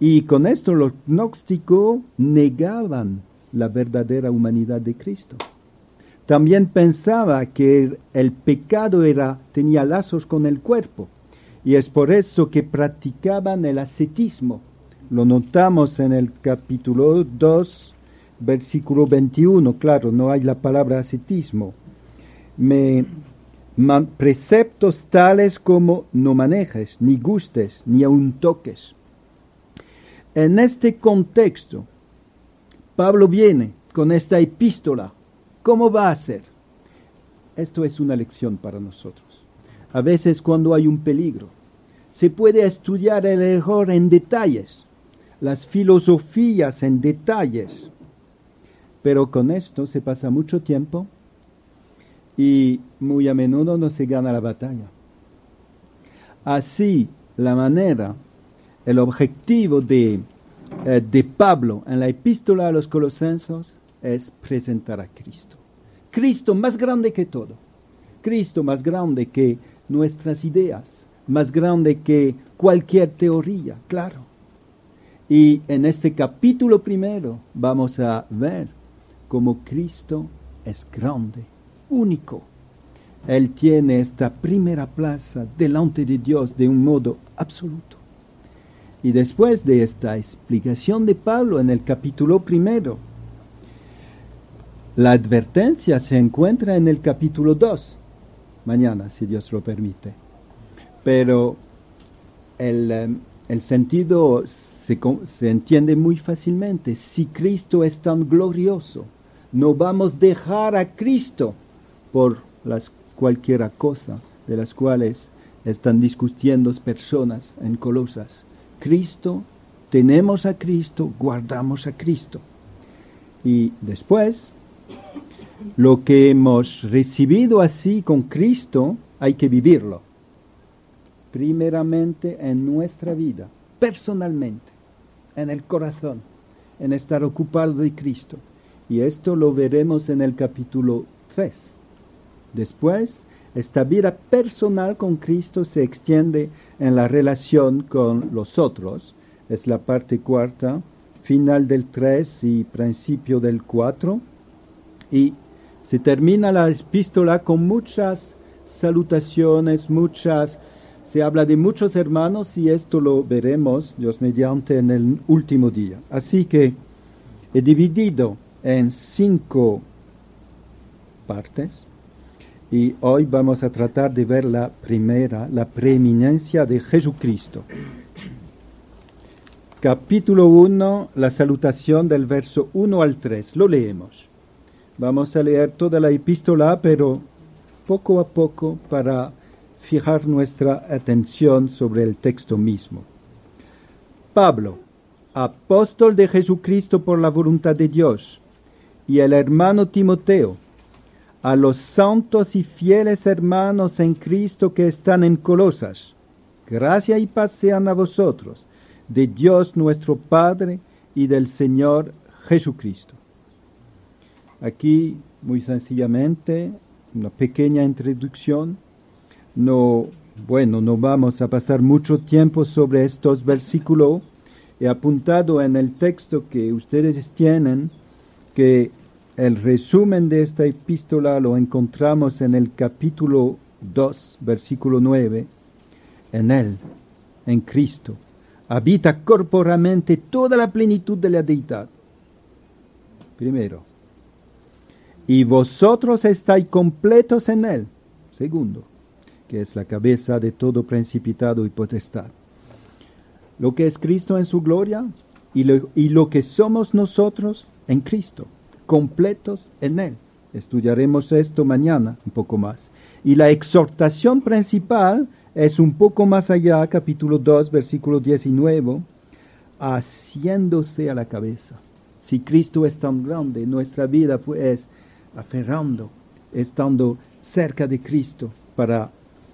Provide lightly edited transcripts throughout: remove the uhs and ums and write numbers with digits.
Y con esto los gnósticos negaban la verdadera humanidad de Cristo. También pensaba que el pecado tenía lazos con el cuerpo, y es por eso que practicaban el ascetismo. Lo notamos en el capítulo 2, versículo 21, claro, no hay la palabra ascetismo. Preceptos tales como no manejes, ni gustes, ni aun toques. En este contexto, Pablo viene con esta epístola. ¿Cómo va a ser? Esto es una lección para nosotros. A veces cuando hay un peligro, se puede estudiar el error en detalles, las filosofías en detalles, pero con esto se pasa mucho tiempo y muy a menudo no se gana la batalla. Así, el objetivo de Pablo en la epístola a los Colosenses es presentar a Cristo. Cristo más grande que todo. Cristo más grande que nuestras ideas, más grande que cualquier teoría, claro. Y en este capítulo primero vamos a ver cómo Cristo es grande, único. Él tiene esta primera plaza delante de Dios de un modo absoluto. Y después de esta explicación de Pablo en el capítulo primero, la advertencia se encuentra en el capítulo 2, mañana, si Dios lo permite. Pero el sentido se entiende muy fácilmente. Si Cristo es tan glorioso, no vamos a dejar a Cristo por cualquier cosa de las cuales están discutiendo personas en Colosas. Cristo, tenemos a Cristo, guardamos a Cristo. Y después, lo que hemos recibido así con Cristo, hay que vivirlo. Primeramente en nuestra vida, personalmente, en el corazón, en estar ocupado de Cristo. Y esto lo veremos en el capítulo 3. Después, esta vida personal con Cristo se extiende en la relación con los otros. Es la parte cuarta, final del 3 y principio del 4. Y se termina la epístola con muchas salutaciones, se habla de muchos hermanos y esto lo veremos, Dios mediante, en el último día. Así que he dividido en 5 partes y hoy vamos a tratar de ver la primera, la preeminencia de Jesucristo. Capítulo 1, la salutación del verso 1 al 3. Lo leemos. Vamos a leer toda la epístola, pero poco a poco para fijar nuestra atención sobre el texto mismo. Pablo, apóstol de Jesucristo por la voluntad de Dios, y el hermano Timoteo, a los santos y fieles hermanos en Cristo que están en Colosas, gracia y paz sean a vosotros, de Dios nuestro Padre y del Señor Jesucristo. Aquí, muy sencillamente, una pequeña introducción. No vamos a pasar mucho tiempo sobre estos versículos. He apuntado en el texto que ustedes tienen que el resumen de esta epístola lo encontramos en el capítulo 2, versículo 9. En Él, en Cristo, habita corporalmente toda la plenitud de la deidad. Primero. Y vosotros estáis completos en Él. Segundo, que es la cabeza de todo principado y potestad. Lo que es Cristo en su gloria y lo que somos nosotros en Cristo, completos en Él. Estudiaremos esto mañana un poco más. Y la exhortación principal es un poco más allá, capítulo 2, versículo 19, haciéndose a la cabeza. Si Cristo es tan grande, nuestra vida pues aferrando, estando cerca de Cristo para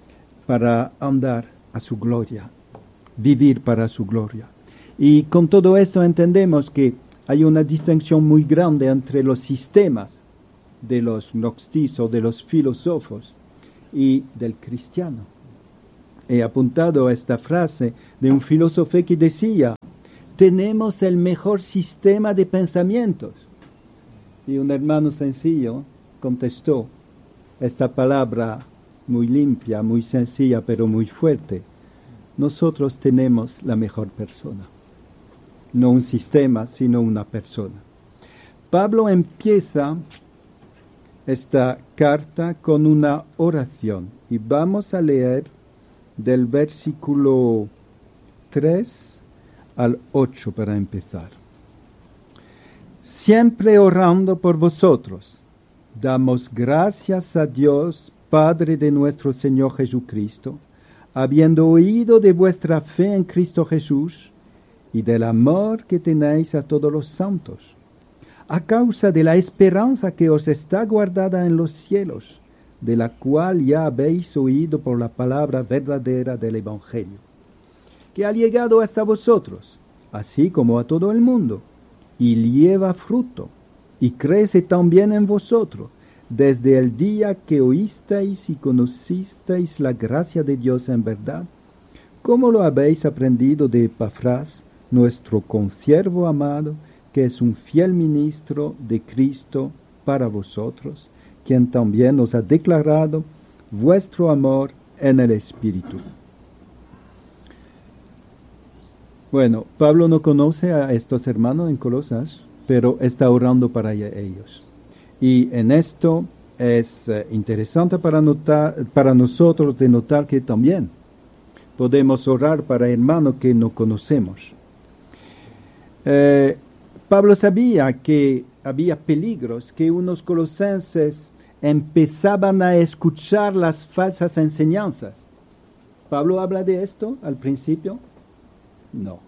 andar a su gloria, vivir para su gloria. Y con todo esto entendemos que hay una distinción muy grande entre los sistemas de los gnosticos, de los filósofos y del cristiano. He apuntado a esta frase de un filósofo que decía tenemos el mejor sistema de pensamientos. Y un hermano sencillo contestó esta palabra muy limpia, muy sencilla, pero muy fuerte. Nosotros tenemos la mejor persona. No un sistema, sino una persona. Pablo empieza esta carta con una oración. Y vamos a leer del versículo 3 al 8 para empezar. Siempre orando por vosotros, damos gracias a Dios, Padre de nuestro Señor Jesucristo, habiendo oído de vuestra fe en Cristo Jesús y del amor que tenéis a todos los santos, a causa de la esperanza que os está guardada en los cielos, de la cual ya habéis oído por la palabra verdadera del Evangelio, que ha llegado hasta vosotros, así como a todo el mundo, y lleva fruto, y crece también en vosotros, desde el día que oísteis y conocisteis la gracia de Dios en verdad, como lo habéis aprendido de Epafras, nuestro consiervo amado, que es un fiel ministro de Cristo para vosotros, quien también os ha declarado vuestro amor en el Espíritu. Bueno, Pablo no conoce a estos hermanos en Colosas, pero está orando para ellos. Y en esto es interesante para nosotros de notar que también podemos orar para hermanos que no conocemos. Pablo sabía que había peligros, que unos colosenses empezaban a escuchar las falsas enseñanzas. ¿Pablo habla de esto al principio? No.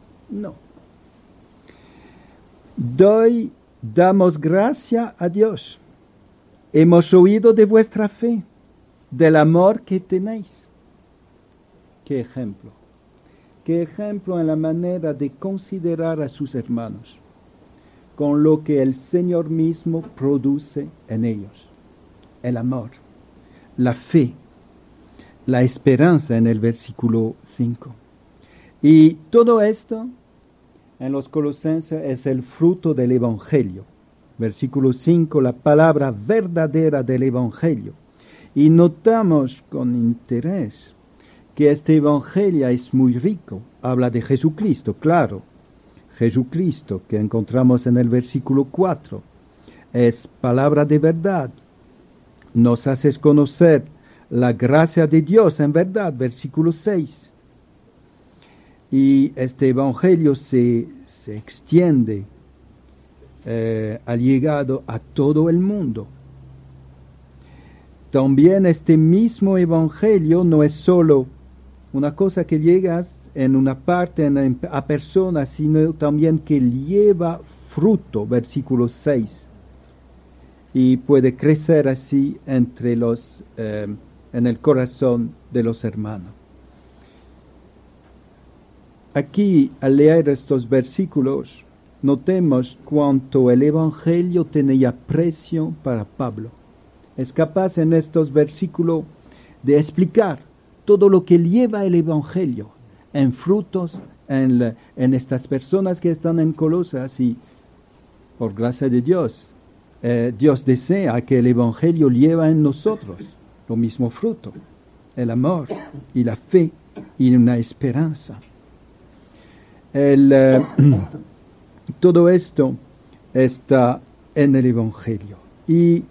Damos gracia a Dios. Hemos oído de vuestra fe, del amor que tenéis. ¡Qué ejemplo! ¡Qué ejemplo en la manera de considerar a sus hermanos, con lo que el Señor mismo produce en ellos! El amor, la fe, la esperanza en el versículo 5. Y todo esto en los Colosenses es el fruto del Evangelio. Versículo 5, la palabra verdadera del Evangelio. Y notamos con interés que este Evangelio es muy rico. Habla de Jesucristo, claro. Jesucristo, que encontramos en el versículo 4, es palabra de verdad. Nos haces conocer la gracia de Dios en verdad, versículo 6. Y este Evangelio se extiende, ha llegado a todo el mundo. También este mismo Evangelio no es solo una cosa que llega en una parte a personas, sino también que lleva fruto, versículo 6. Y puede crecer así entre en el corazón de los hermanos. Aquí, al leer estos versículos, notemos cuánto el Evangelio tenía precio para Pablo. Es capaz en estos versículos de explicar todo lo que lleva el Evangelio en frutos en estas personas que están en Colosas, y por gracia de Dios, Dios desea que el Evangelio lleve en nosotros lo mismo fruto, el amor y la fe y una esperanza. Todo esto está en el Evangelio. Y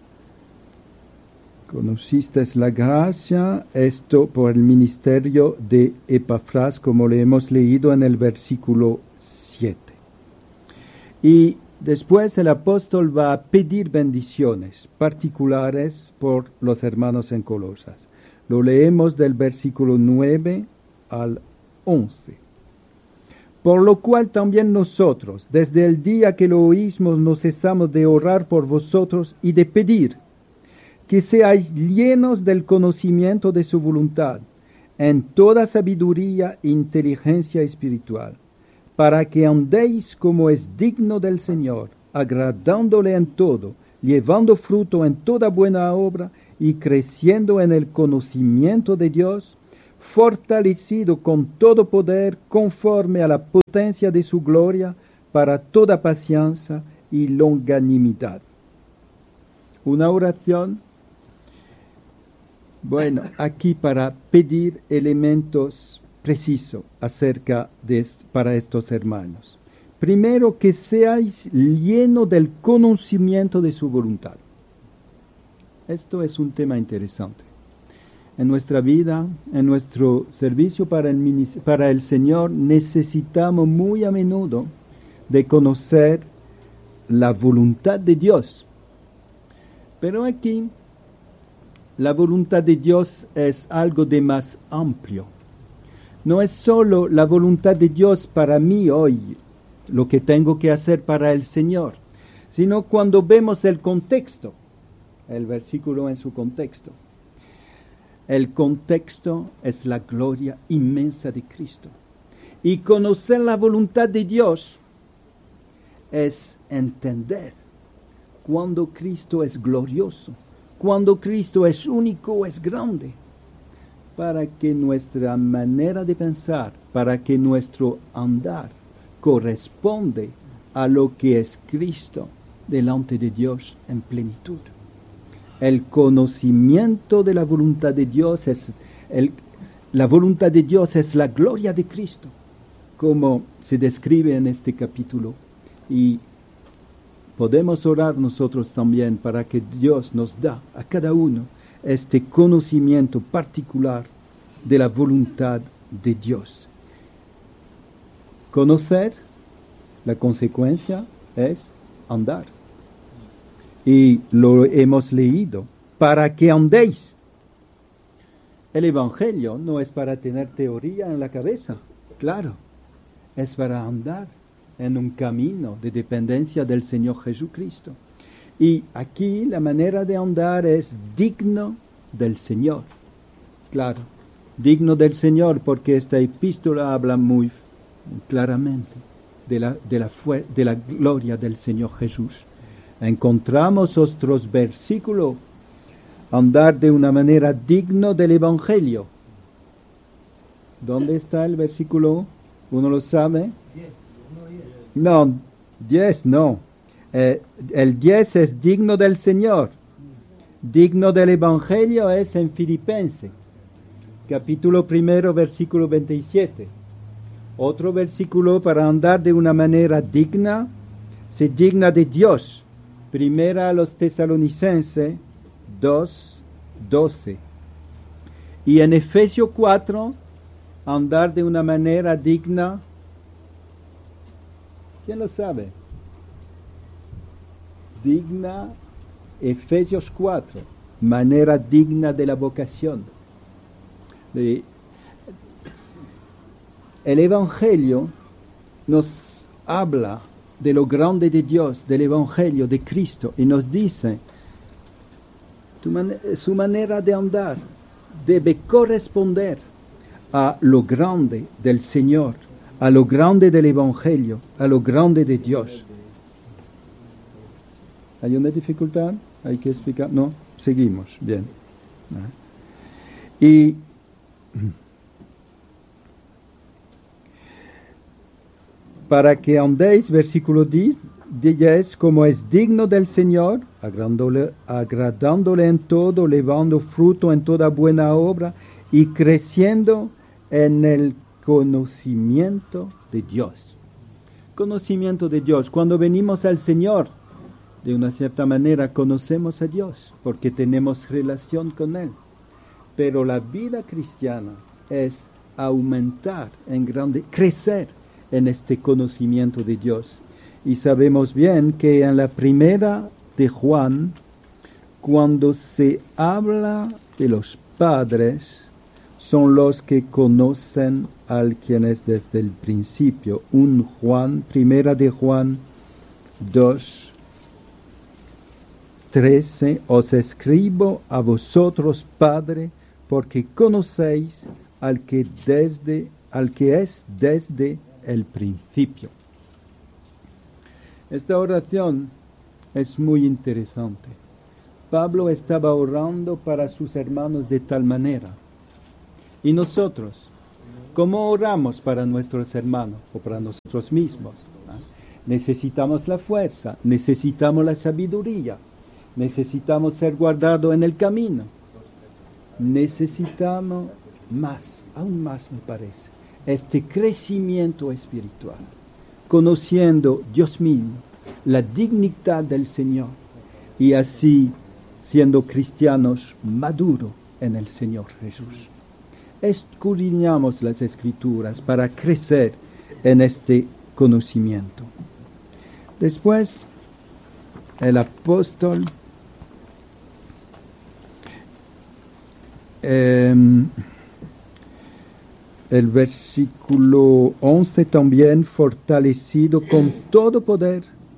conociste la gracia, esto por el ministerio de Epafras, como le hemos leído en el versículo 7. Y después el apóstol va a pedir bendiciones particulares por los hermanos en Colosas. Lo leemos del versículo 9 al 11. Por lo cual también nosotros, desde el día que lo oímos, no cesamos de orar por vosotros y de pedir que seáis llenos del conocimiento de su voluntad, en toda sabiduría e inteligencia espiritual, para que andéis como es digno del Señor, agradándole en todo, llevando fruto en toda buena obra y creciendo en el conocimiento de Dios, fortalecido con todo poder conforme a la potencia de su gloria, para toda paciencia y longanimidad. Una oración, bueno, aquí para pedir elementos precisos para estos hermanos. Primero, que seáis llenos del conocimiento de su voluntad. Esto es un tema interesante. En nuestra vida, en nuestro servicio para el Señor, necesitamos muy a menudo de conocer la voluntad de Dios. Pero aquí, la voluntad de Dios es algo de más amplio. No es solo la voluntad de Dios para mí hoy, lo que tengo que hacer para el Señor, sino cuando vemos el contexto, el versículo en su contexto. El contexto es la gloria inmensa de Cristo. Y conocer la voluntad de Dios es entender cuando Cristo es glorioso, cuando Cristo es único, es grande, para que nuestra manera de pensar, para que nuestro andar corresponde a lo que es Cristo delante de Dios en plenitud. El conocimiento de la voluntad de Dios la voluntad de Dios es la gloria de Cristo, como se describe en este capítulo. Y podemos orar nosotros también para que Dios nos da a cada uno este conocimiento particular de la voluntad de Dios. Conocer, la consecuencia es andar. Y lo hemos leído, para que andéis. El Evangelio no es para tener teoría en la cabeza, claro, es para andar en un camino de dependencia del Señor Jesucristo. Y aquí la manera de andar es digno del Señor. Claro, digno del Señor, porque esta epístola habla muy claramente de la gloria del Señor Jesús. Encontramos otros versículos, andar de una manera digno del Evangelio. ¿Dónde está el versículo? ¿Uno lo sabe? No, 10 no. El 10 es digno del Señor. Digno del Evangelio es en Filipenses, capítulo 1, versículo 27. Otro versículo para andar de una manera digna, se digna de Dios. Primera a los Tesalonicenses 2:12. Y en Efesios 4, andar de una manera digna. ¿Quién lo sabe? Digna, Efesios 4, manera digna de la vocación. El Evangelio nos habla de lo grande de Dios, del Evangelio, de Cristo, y nos dice, su manera de andar debe corresponder a lo grande del Señor, a lo grande del Evangelio, a lo grande de Dios. ¿Hay una dificultad? ¿Hay que explicar? No, seguimos, bien. Y para que andéis, versículo 10, como es digno del Señor, agradándole en todo, llevando fruto en toda buena obra y creciendo en el conocimiento de Dios. Conocimiento de Dios. Cuando venimos al Señor, de una cierta manera conocemos a Dios, porque tenemos relación con Él. Pero la vida cristiana es aumentar en grande, crecer en este conocimiento de Dios. Y sabemos bien que en la primera de Juan, cuando se habla de los padres, son los que conocen al quien es desde el principio. Primera de Juan 2:13, os escribo a vosotros, Padre, porque conocéis al que es desde el principio. Esta oración es muy interesante. Pablo estaba orando para sus hermanos de tal manera ¿Y nosotros? ¿Cómo oramos para nuestros hermanos o para nosotros mismos? Necesitamos la fuerza, necesitamos la sabiduría, necesitamos ser guardados en el camino. Necesitamos más, aún más me parece, este crecimiento espiritual, conociendo Dios mismo, la dignidad del Señor, y así siendo cristianos maduros en el Señor Jesús. Escudriñamos las Escrituras para crecer en este conocimiento. Después, el apóstol el versículo 11 también, fortalecido con todo poder.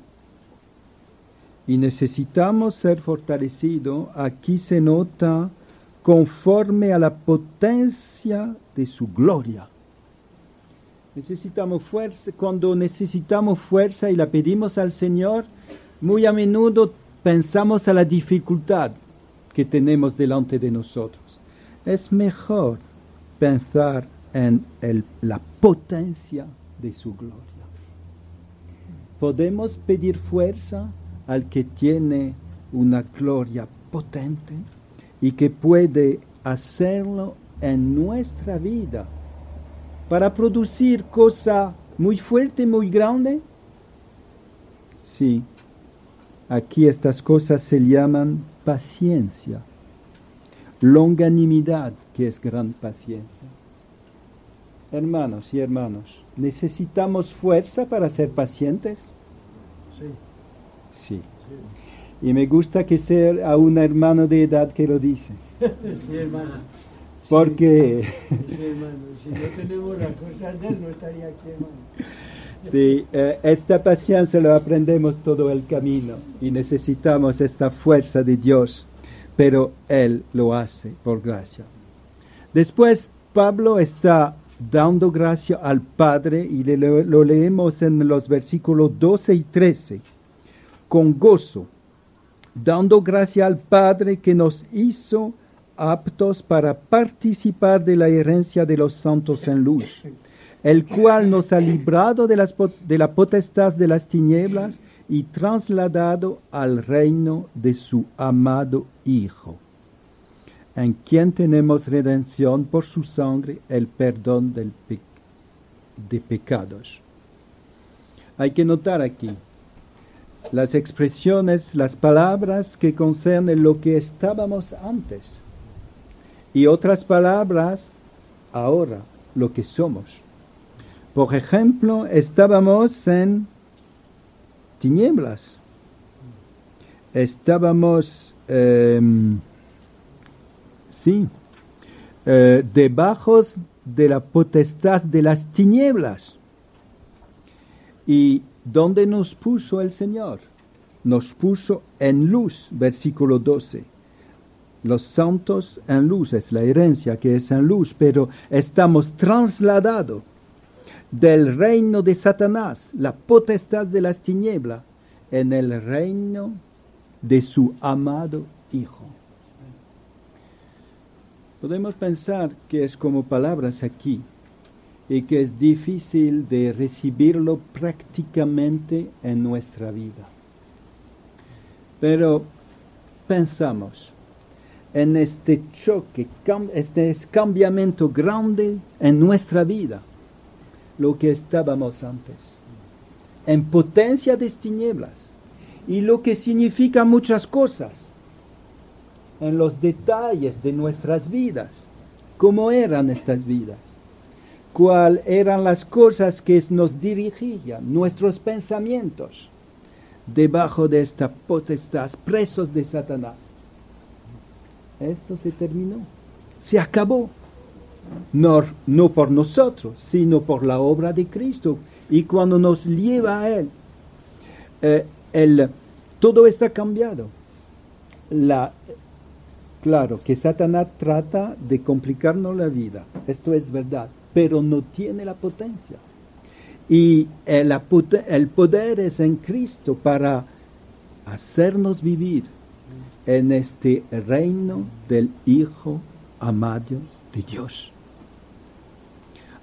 Y necesitamos ser fortalecidos, aquí se nota, conforme a la potencia de su gloria. Necesitamos fuerza. Cuando necesitamos fuerza y la pedimos al Señor, muy a menudo pensamos a la dificultad que tenemos delante de nosotros. Es mejor pensar en la potencia de su gloria. Podemos pedir fuerza al que tiene una gloria potente y que puede hacerlo en nuestra vida para producir cosa muy fuerte, muy grande. Sí, aquí estas cosas se llaman paciencia, longanimidad, que es gran paciencia. Hermanos y hermanas, ¿necesitamos fuerza para ser pacientes? Sí. Y me gusta que sea a un hermano de edad que lo dice. Sí, hermano. Porque... Sí, hermano. Si no tenemos las cosas de él, no estaría aquí, hermano. Sí, esta paciencia lo aprendemos todo el camino y necesitamos esta fuerza de Dios, pero Él lo hace por gracia. Después, Pablo está dando gracia al Padre y lo leemos en los versículos 12 y 13. Con gozo, dando gracia al Padre que nos hizo aptos para participar de la herencia de los santos en luz, el cual nos ha librado de la potestad de las tinieblas y trasladado al reino de su amado Hijo, en quien tenemos redención por su sangre, el perdón de pecados. Hay que notar aquí las expresiones, las palabras que concernen lo que estábamos antes y otras palabras ahora, lo que somos. Por ejemplo, estábamos en tinieblas, estábamos debajo de la potestad de las tinieblas. ¿Y dónde nos puso el Señor? Nos puso en luz, versículo 12. Los santos en luz, es la herencia que es en luz, pero estamos trasladados del reino de Satanás, la potestad de las tinieblas, en el reino de su amado Hijo. Podemos pensar que es como palabras aquí y que es difícil de recibirlo prácticamente en nuestra vida. Pero pensamos en este choque, este cambiamiento grande en nuestra vida, lo que estábamos antes, en potencia de tinieblas, y lo que significa muchas cosas, en los detalles de nuestras vidas, cómo eran estas vidas, cuáles eran las cosas que nos dirigían, nuestros pensamientos, debajo de esta potestad, presos de Satanás. Esto se terminó, se acabó. No por nosotros, sino por la obra de Cristo. Y cuando nos lleva a Él, todo está cambiado. Claro que Satanás trata de complicarnos la vida, esto es verdad, pero no tiene la potencia. Y el poder es en Cristo para hacernos vivir en este reino del Hijo amado de Dios.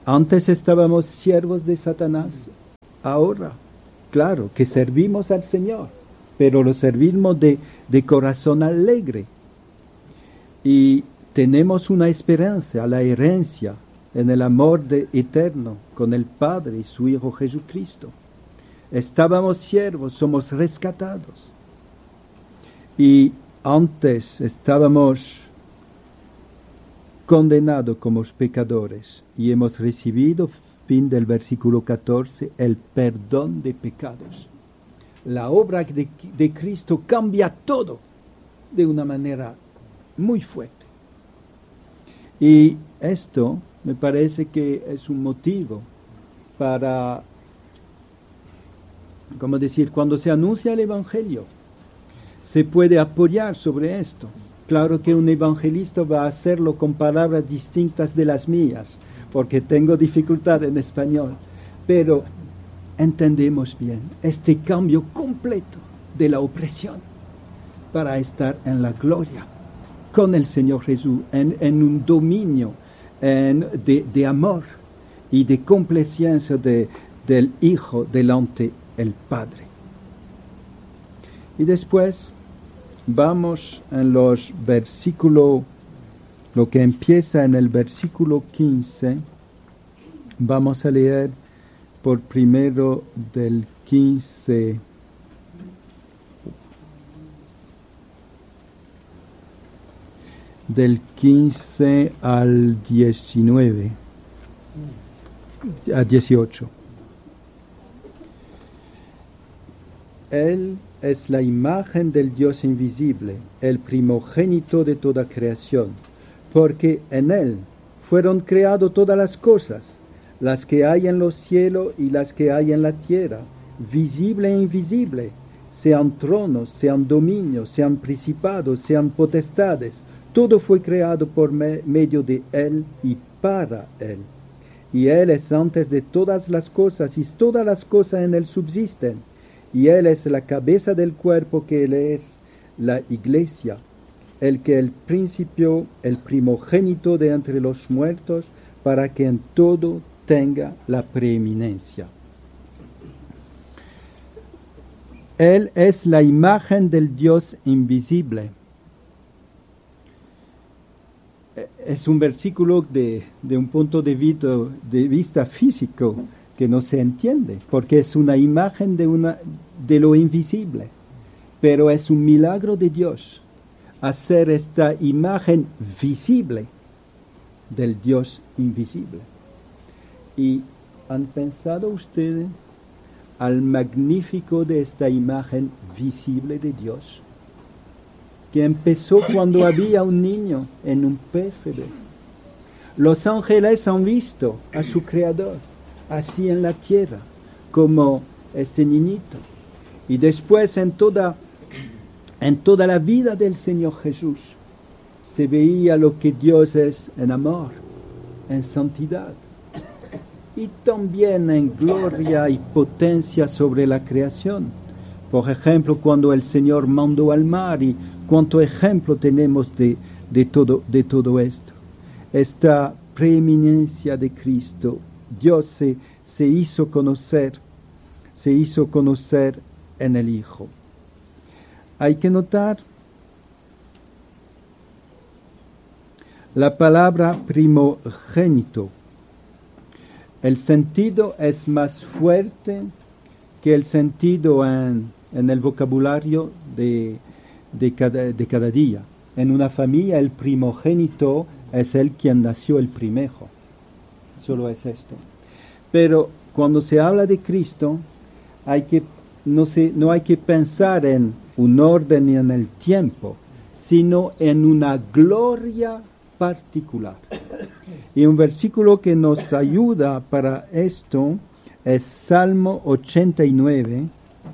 Antes estábamos siervos de Satanás, ahora, claro, que servimos al Señor, pero lo servimos de corazón alegre. Y tenemos una esperanza, la herencia, en el amor eterno con el Padre y su Hijo Jesucristo. Estábamos siervos, somos rescatados. Y antes estábamos condenados como pecadores y hemos recibido, fin del versículo 14, el perdón de pecados. La obra de Cristo cambia todo de una manera muy fuerte. Y esto me parece que es un motivo para, como decir, cuando se anuncia el Evangelio, se puede apoyar sobre esto. Claro que un evangelista va a hacerlo con palabras distintas de las mías, porque tengo dificultad en español, pero entendemos bien este cambio completo de la opresión para estar en la gloria con el Señor Jesús, en un dominio de amor y de complacencia del Hijo delante del Padre. Y después vamos en los versículos, lo que empieza en el versículo 15, vamos a leer por primero del 15. Del 15 al 19, a 18. Él es la imagen del Dios invisible, el primogénito de toda creación, porque en Él fueron creadas todas las cosas, las que hay en los cielos y las que hay en la tierra, visible e invisible, sean tronos, sean dominios, sean principados, sean potestades. Todo fue creado por medio de Él y para Él. Y Él es antes de todas las cosas, y todas las cosas en Él subsisten. Y Él es la cabeza del cuerpo, que Él es la iglesia, el que el principio, el primogénito de entre los muertos, para que en todo tenga la preeminencia. Él es la imagen del Dios invisible. Es un versículo de un punto de vista físico que no se entiende, porque es una imagen de lo invisible, pero es un milagro de Dios hacer esta imagen visible del Dios invisible. ¿Y han pensado ustedes al magnífico de esta imagen visible de Dios, que empezó cuando había un niño en un pesebre? Los ángeles han visto a su Creador así en la tierra, como este niñito. Y después en toda la vida del Señor Jesús se veía lo que Dios es en amor, en santidad, y también en gloria y potencia sobre la creación. Por ejemplo, cuando el Señor mandó al mar, y cuánto ejemplo tenemos de todo esto. Esta preeminencia de Cristo, Dios se hizo conocer en el Hijo. Hay que notar la palabra primogénito. El sentido es más fuerte que el sentido en el vocabulario de cada día. En una familia el primogénito es el quien nació el primejo. Solo es esto. Pero cuando se habla de Cristo, no hay que pensar en un orden y en el tiempo, sino en una gloria particular. Y un versículo que nos ayuda para esto es Salmo 89.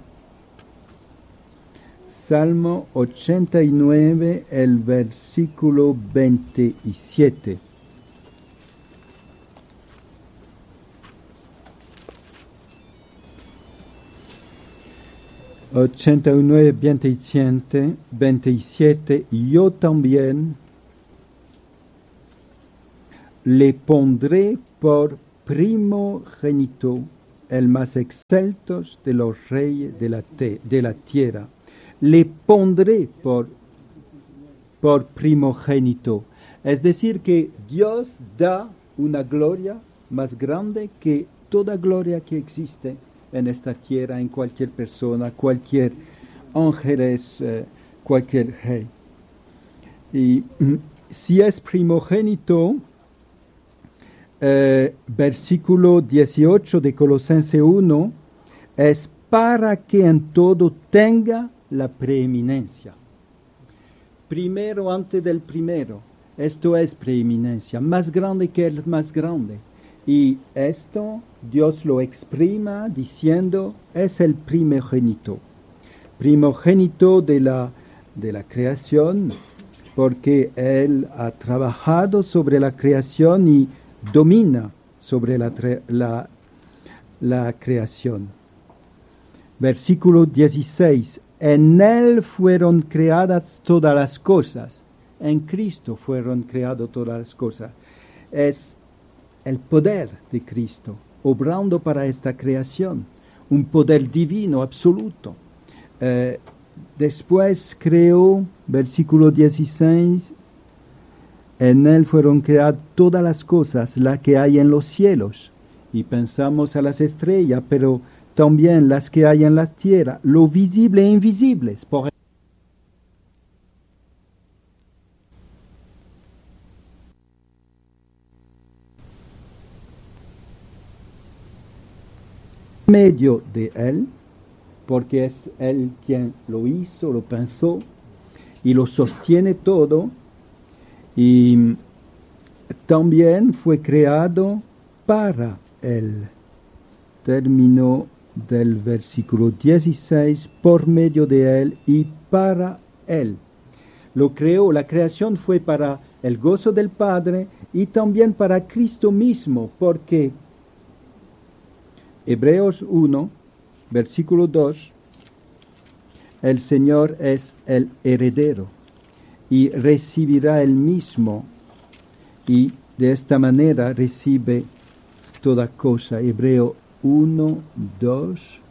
Salmo 89, el versículo 27. 89, 27, yo también le pondré por primogénito, el más excelto de los reyes de la tierra. Le pondré por primogénito. Es decir, que Dios da una gloria más grande que toda gloria que existe en esta tierra, en cualquier persona, cualquier ángeles, cualquier rey. Y si es primogénito, versículo 18 de Colosenses 1, es para que en todo tenga la preeminencia. Primero antes del primero. Esto es preeminencia, más grande que el más grande. Y esto Dios lo exprima diciendo, es el primogénito. Primogénito de la creación, porque Él ha trabajado sobre la creación y domina sobre la creación. Versículo 16. En Él fueron creadas todas las cosas. En Cristo fueron creadas todas las cosas. Es el poder de Cristo obrando para esta creación. Un poder divino absoluto. Después creó, versículo 16, en Él fueron creadas todas las cosas, las que hay en los cielos. Y pensamos a las estrellas, pero también las que hay en la tierra, lo visible e invisibles. Por medio de Él, porque es Él quien lo hizo, lo pensó y lo sostiene todo, y también fue creado para Él. Término del versículo 16, por medio de Él y para Él. Lo creó, la creación fue para el gozo del Padre y también para Cristo mismo, porque Hebreos 1, versículo 2, el Señor es el heredero y recibirá el mismo, y de esta manera recibe toda cosa. Hebreo 1, 2.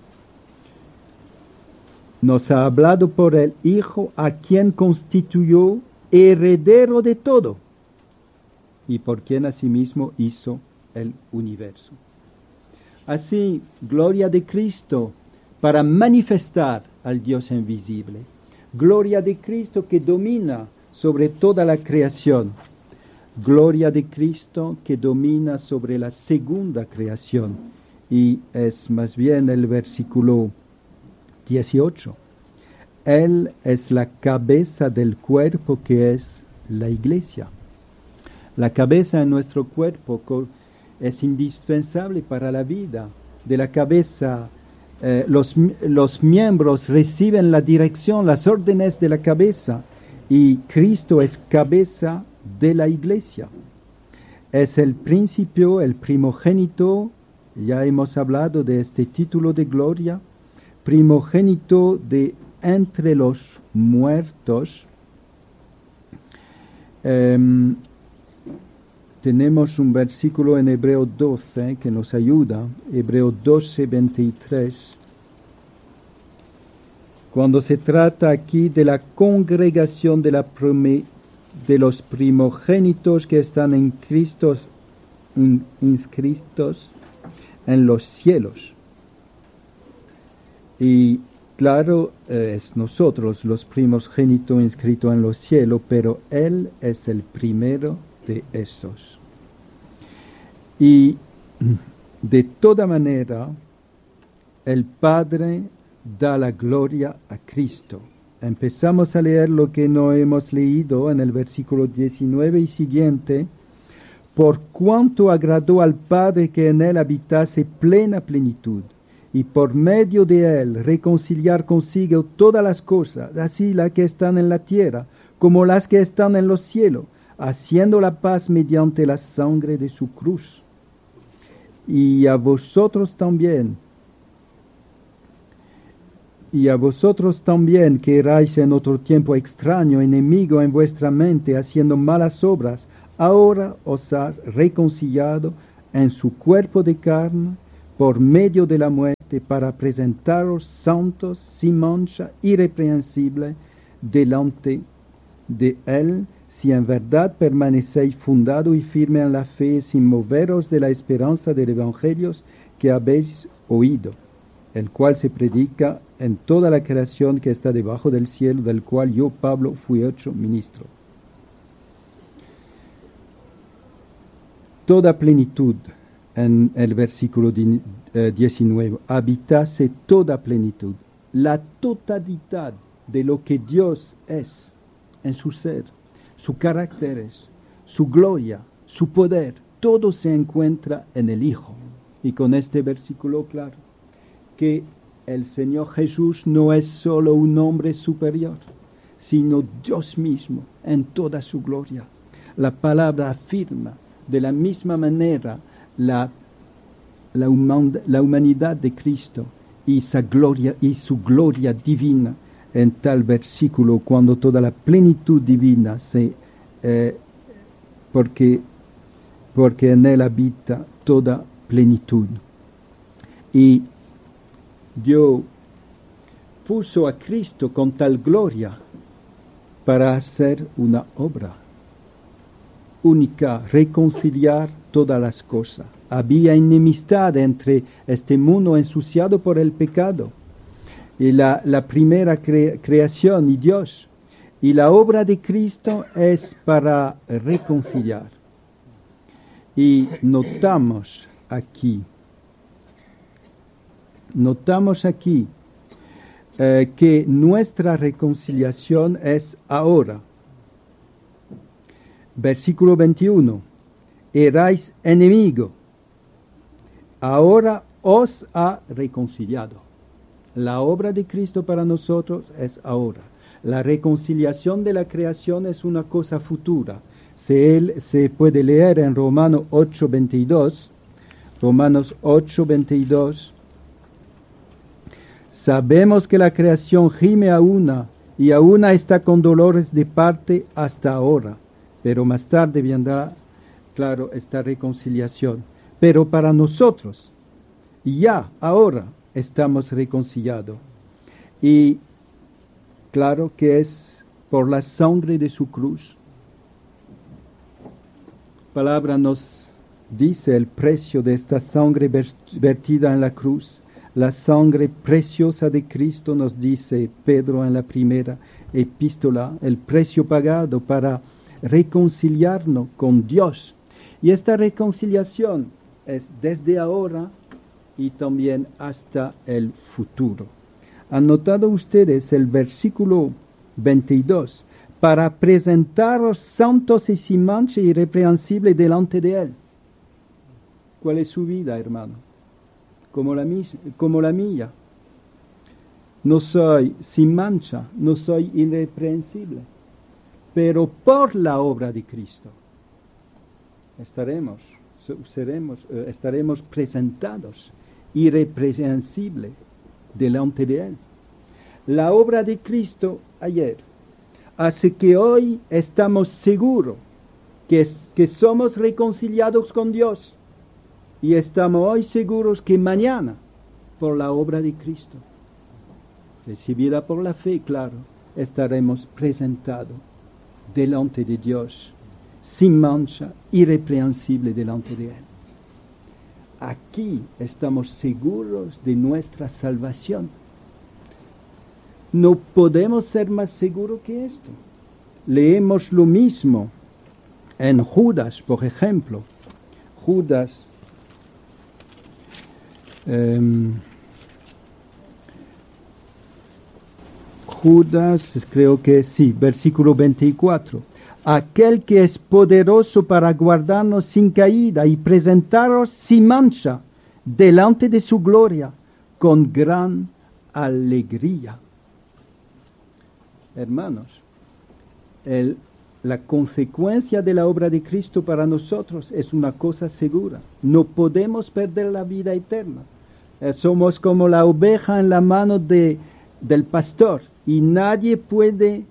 Nos ha hablado por el Hijo, a quien constituyó heredero de todo, y por quien asimismo hizo el universo. Así, gloria de Cristo para manifestar al Dios invisible. Gloria de Cristo que domina sobre toda la creación. Gloria de Cristo que domina sobre la segunda creación. Y es más bien el versículo 18. Él es la cabeza del cuerpo que es la iglesia. La cabeza en nuestro cuerpo es indispensable para la vida. De la cabeza, los miembros reciben la dirección, las órdenes de la cabeza, y Cristo es cabeza de la iglesia. Es el principio, el primogénito, ya hemos hablado de este título de gloria, primogénito de entre los muertos. Tenemos un versículo en Hebreo 12 que nos ayuda, Hebreo 12, 23, cuando se trata aquí de la congregación de los primogénitos que están en Cristo, inscritos en los cielos. Y claro, es nosotros los primogénitos inscritos en los cielos, pero Él es el primero de estos. Y de toda manera, el Padre da la gloria a Cristo. Empezamos a leer lo que no hemos leído en el versículo 19 y siguiente. Por cuanto agradó al Padre que en Él habitase plena plenitud, y por medio de Él reconciliar consigo todas las cosas, así las que están en la tierra como las que están en los cielos, haciendo la paz mediante la sangre de su cruz. Y a vosotros también, que erais en otro tiempo extraño, enemigo en vuestra mente, haciendo malas obras, ahora os ha reconciliado en su cuerpo de carne por medio de la muerte para presentaros santos, sin mancha, irreprensibles delante de Él, si en verdad permanecéis fundado y firme en la fe, sin moveros de la esperanza del Evangelio que habéis oído, el cual se predica en toda la creación que está debajo del cielo, del cual yo, Pablo, fui hecho ministro. Toda plenitud, en el versículo 19, habitase toda plenitud, la totalidad de lo que Dios es en su ser, sus caracteres, su gloria, su poder, todo se encuentra en el Hijo. Y con este versículo claro, que el Señor Jesús no es solo un hombre superior, sino Dios mismo en toda su gloria. La palabra afirma de la misma manera la humanidad de Cristo y su gloria divina en tal versículo, cuando toda la plenitud divina porque en él habita toda plenitud. Y Dios puso a Cristo con tal gloria para hacer una obra única, reconciliar todas las cosas. Había enemistad entre este mundo ensuciado por el pecado y la primera creación y Dios. Y la obra de Cristo es para reconciliar. Y notamos aquí que nuestra reconciliación es ahora. Versículo 21. Erais enemigo, ahora os ha reconciliado. La obra de Cristo para nosotros es ahora. La reconciliación de la creación es una cosa futura. Se puede leer en Romanos 8:22. Romanos 8:22. Sabemos que la creación gime a una y a una está con dolores de parte hasta ahora, pero más tarde vendrá, claro, esta reconciliación. Pero para nosotros, ya ahora estamos reconciliados. Y claro que es por la sangre de su cruz. La palabra nos dice el precio de esta sangre vertida en la cruz. La sangre preciosa de Cristo, nos dice Pedro en la primera epístola, el precio pagado para reconciliarnos con Dios. Y esta reconciliación es desde ahora y también hasta el futuro. ¿Han notado ustedes el versículo 22? Para presentaros santos y sin mancha y irreprensibles delante de Él. ¿Cuál es su vida, hermano? Como la mía. No soy sin mancha, no soy irreprensible, pero por la obra de Cristo estaremos presentados irreprensibles delante de Él. La obra de Cristo ayer hace que hoy estamos seguros que somos reconciliados con Dios. Y estamos hoy seguros que mañana, por la obra de Cristo, recibida por la fe, claro, estaremos presentados delante de Dios, sin mancha, irreprensible delante de Él. Aquí estamos seguros de nuestra salvación. No podemos ser más seguros que esto. Leemos lo mismo en Judas, por ejemplo. Judas creo que sí, versículo 24. Aquel que es poderoso para guardarnos sin caída y presentaros sin mancha delante de su gloria con gran alegría. Hermanos, la consecuencia de la obra de Cristo para nosotros es una cosa segura. No podemos perder la vida eterna. Somos como la oveja en la mano del pastor y nadie puede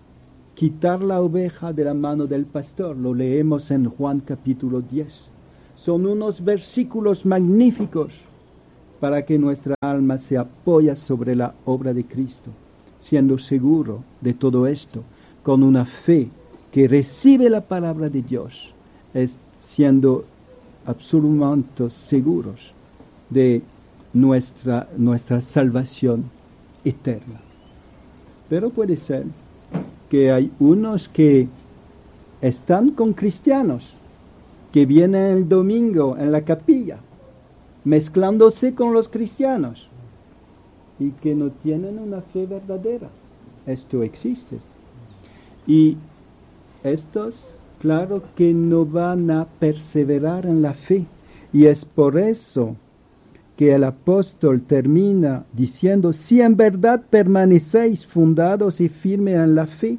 quitar la oveja de la mano del pastor. Lo leemos en Juan capítulo 10. son unos versículos magníficos para que nuestra alma se apoye sobre la obra de Cristo, siendo seguro de todo esto, con una fe que recibe la palabra de Dios, es siendo absolutamente seguros de nuestra salvación eterna. Pero puede ser que hay unos que están con cristianos, que vienen el domingo en la capilla, mezclándose con los cristianos, y que no tienen una fe verdadera. Esto existe. Y estos, claro que no van a perseverar en la fe, y es por eso que el apóstol termina diciendo: si en verdad permanecéis fundados y firmes en la fe,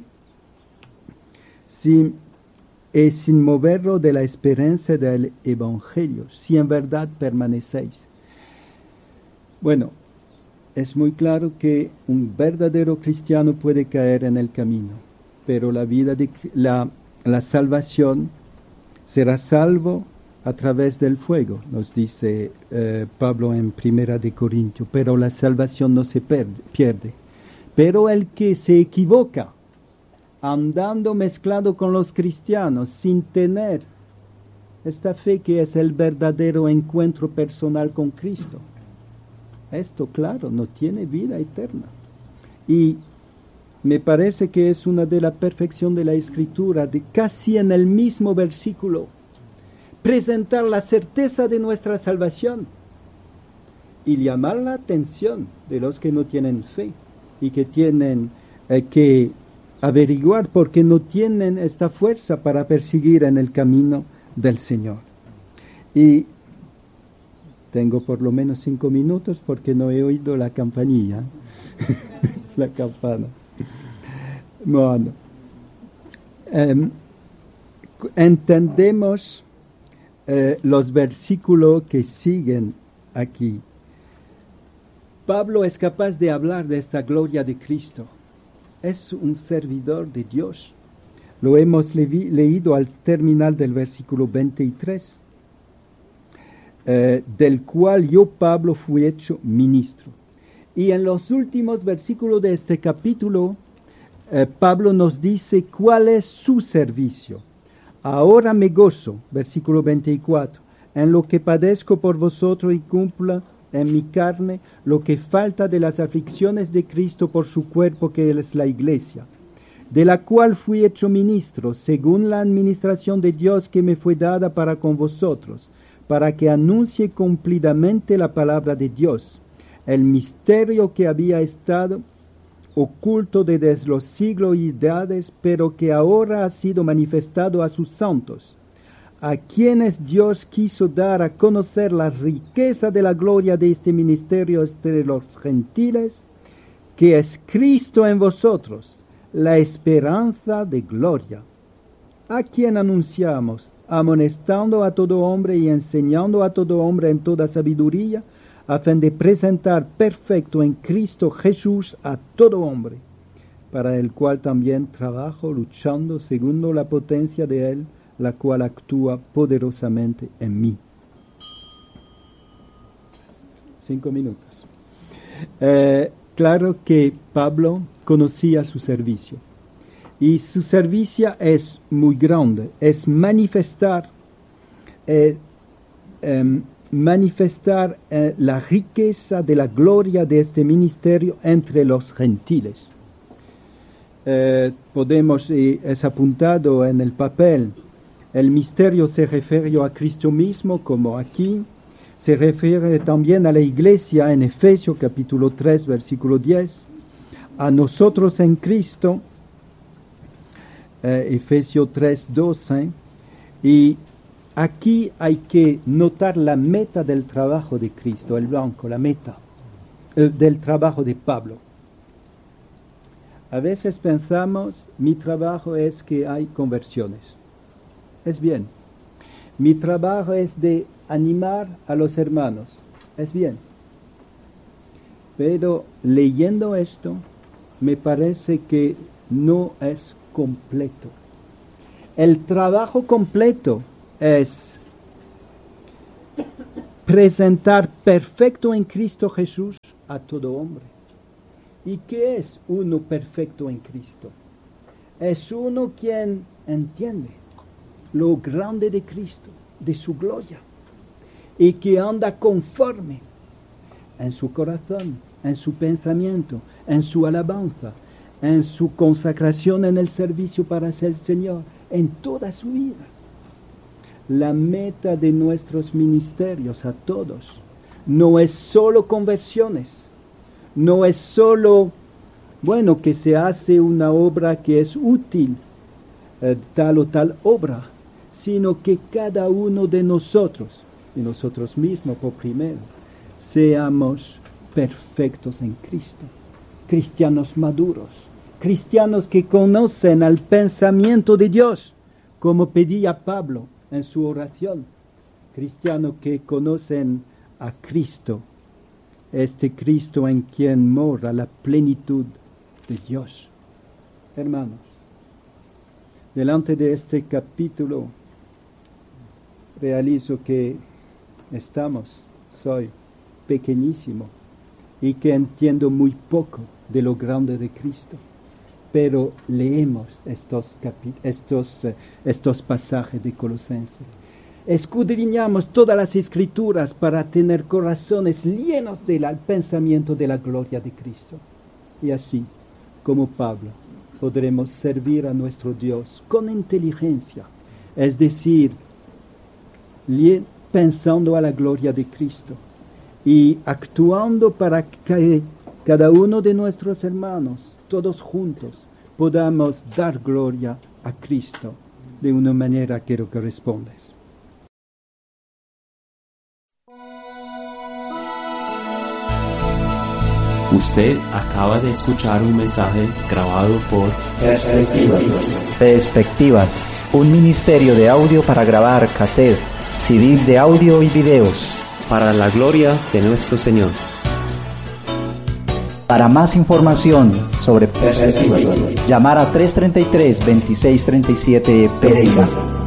sin moverlo de la esperanza del evangelio, si en verdad permanecéis. Bueno, es muy claro que un verdadero cristiano puede caer en el camino, pero la salvación será salvo a través del fuego, nos dice Pablo en 1 de Corintios, pero la salvación no se pierde. Pero el que se equivoca, andando mezclado con los cristianos, sin tener esta fe que es el verdadero encuentro personal con Cristo, esto, claro, no tiene vida eterna. Y me parece que es una de la perfección de la Escritura, de casi en el mismo versículo, presentar la certeza de nuestra salvación y llamar la atención de los que no tienen fe y que tienen que averiguar por qué no tienen esta fuerza para perseguir en el camino del Señor. Y tengo por lo menos 5 minutos porque no he oído la campanilla, la campana. Bueno, entendemos los versículos que siguen aquí. Pablo es capaz de hablar de esta gloria de Cristo. Es un servidor de Dios. Lo hemos leído al terminar del versículo 23, del cual yo, Pablo, fui hecho ministro. Y en los últimos versículos de este capítulo, Pablo nos dice cuál es su servicio. Ahora me gozo, versículo 24, en lo que padezco por vosotros y cumpla en mi carne lo que falta de las aflicciones de Cristo por su cuerpo, que es la iglesia, de la cual fui hecho ministro, según la administración de Dios que me fue dada para con vosotros, para que anuncie cumplidamente la palabra de Dios, el misterio que había estado oculto desde los siglos y edades, pero que ahora ha sido manifestado a sus santos, a quienes Dios quiso dar a conocer la riqueza de la gloria de este ministerio entre los gentiles, que es Cristo en vosotros, la esperanza de gloria, a quien anunciamos, amonestando a todo hombre y enseñando a todo hombre en toda sabiduría, a fin de presentar perfecto en Cristo Jesús a todo hombre, para el cual también trabajo luchando según la potencia de Él, la cual actúa poderosamente en mí. 5 minutos. Claro que Pablo conocía su servicio, y su servicio es muy grande, es manifestar la riqueza de la gloria de este ministerio entre los gentiles. Es apuntado en el papel, el misterio se refiere a Cristo mismo, como aquí, se refiere también a la iglesia en Efesios capítulo 3, versículo 10, a nosotros en Cristo, Efesios 3, 12, y aquí hay que notar la meta del trabajo de Cristo, el blanco, la meta del trabajo de Pablo. A veces pensamos, mi trabajo es que hay conversiones. Es bien. Mi trabajo es de animar a los hermanos. Es bien. Pero leyendo esto, me parece que no es completo. El trabajo completo es presentar perfecto en Cristo Jesús a todo hombre. ¿Y qué es uno perfecto en Cristo? Es uno quien entiende lo grande de Cristo, de su gloria, y que anda conforme en su corazón, en su pensamiento, en su alabanza, en su consagración en el servicio para el Señor, en toda su vida. La meta de nuestros ministerios a todos no es solo conversiones, no es solo, que se hace una obra que es útil, tal o tal obra, sino que cada uno de nosotros, y nosotros mismos por primero, seamos perfectos en Cristo, cristianos maduros, cristianos que conocen al pensamiento de Dios, como pedía Pablo en su oración, cristianos que conocen a Cristo, este Cristo en quien mora la plenitud de Dios. Hermanos, delante de este capítulo realizo que soy pequeñísimo y que entiendo muy poco de lo grande de Cristo, pero leemos estos pasajes de Colosenses, escudriñamos todas las Escrituras para tener corazones llenos del pensamiento de la gloria de Cristo, y así, como Pablo, podremos servir a nuestro Dios con inteligencia, es decir, pensando a la gloria de Cristo y actuando para que cada uno de nuestros hermanos, todos juntos, podamos dar gloria a Cristo de una manera que lo corresponde. Usted acaba de escuchar un mensaje grabado por Perspectivas, un ministerio de audio para grabar cassette, CD de audio y videos. Para la gloria de nuestro Señor. Para más información sobre Perspectivas, llamar a 333-2637 Pereira.